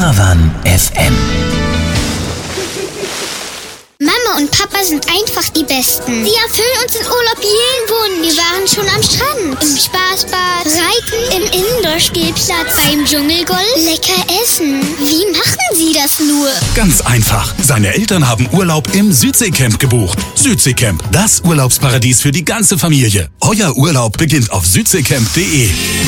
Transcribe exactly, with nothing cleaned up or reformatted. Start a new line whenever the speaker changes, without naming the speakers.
Arvan F M.
Mama und Papa sind einfach die Besten. Sie erfüllen uns in Urlaub jeden Wunsch. Wir waren schon am Strand, im Spaßbad, reiten, im Indoor-Spielplatz, beim Dschungelgolf, lecker essen. Wie machen Sie das nur?
Ganz einfach. Seine Eltern haben Urlaub im Südseecamp gebucht. Südseecamp, das Urlaubsparadies für die ganze Familie. Euer Urlaub beginnt auf südseecamp punkt de.